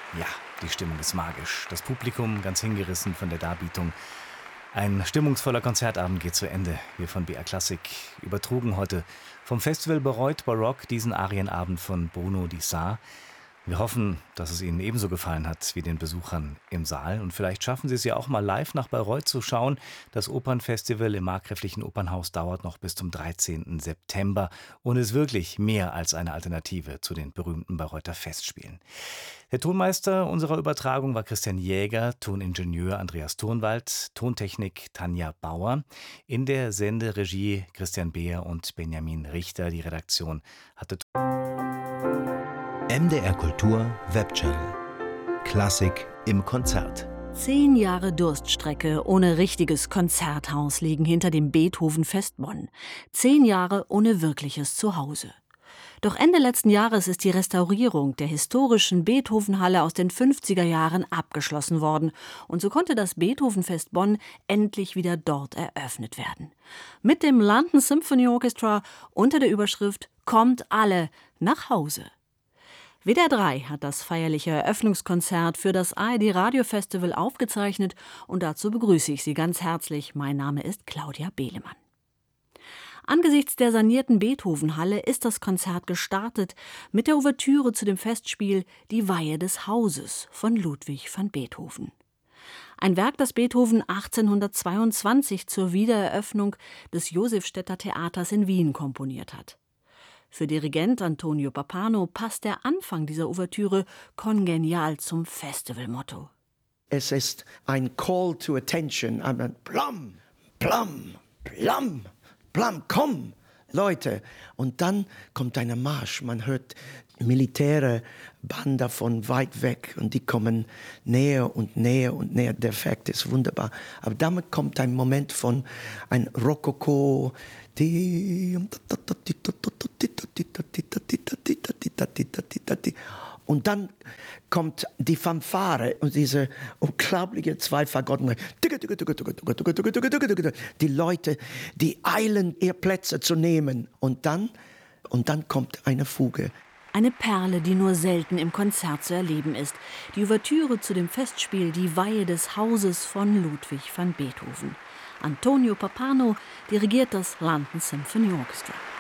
Ja, die Stimmung ist magisch. Das Publikum ganz hingerissen von der Darbietung. Ein stimmungsvoller Konzertabend geht zu Ende. Wir von BR Klassik übertrugen heute vom Festival Bayreuth Baroque diesen Arienabend von Bruno Di Sarr. Wir hoffen, dass es Ihnen ebenso gefallen hat wie den Besuchern im Saal. Und vielleicht schaffen Sie es ja auch mal live nach Bayreuth zu schauen. Das Opernfestival im Markgräflichen Opernhaus dauert noch bis zum 13. September und ist wirklich mehr als eine Alternative zu den berühmten Bayreuther Festspielen. Der Tonmeister unserer Übertragung war Christian Jäger, Toningenieur Andreas Turnwald, Tontechnik Tanja Bauer. In der Senderegie Christian Beer und Benjamin Richter. Die Redaktion hatte MDR Kultur Webchannel. Klassik im Konzert. 10 Jahre Durststrecke ohne richtiges Konzerthaus liegen hinter dem Beethoven-Fest Bonn. 10 Jahre ohne wirkliches Zuhause. Doch Ende letzten Jahres ist die Restaurierung der historischen Beethoven-Halle aus den 50er Jahren abgeschlossen worden. Und so konnte das Beethoven-Fest Bonn endlich wieder dort eröffnet werden. Mit dem London Symphony Orchestra unter der Überschrift »Kommt alle nach Hause«. WDR 3 hat das feierliche Eröffnungskonzert für das ARD Radio Festival aufgezeichnet und dazu begrüße ich Sie ganz herzlich. Mein Name ist Claudia Behlemann. Angesichts der sanierten Beethoven-Halle ist das Konzert gestartet mit der Ouvertüre zu dem Festspiel »Die Weihe des Hauses« von Ludwig van Beethoven. Ein Werk, das Beethoven 1822 zur Wiedereröffnung des Josefstädter Theaters in Wien komponiert hat. Für Dirigent Antonio Pappano passt der Anfang dieser Ouvertüre kongenial zum Festivalmotto. Es ist ein Call to Attention, ein Plum, Plum, Plum, Plum, komm, Leute. Und dann kommt ein Marsch, man hört militäre Bande von weit weg und die kommen näher und näher und näher. Der Effekt ist wunderbar. Aber damit kommt ein Moment von ein Rokoko. Und dann kommt die Fanfare und diese unglaubliche Zweifagotten. Die Leute, die eilen, ihre Plätze zu nehmen. Und dann kommt eine Fuge. Eine Perle, die nur selten im Konzert zu erleben ist. Die Ouvertüre zu dem Festspiel »Die Weihe des Hauses« von Ludwig van Beethoven. Antonio Pappano dirigiert das London Symphony Orchestra.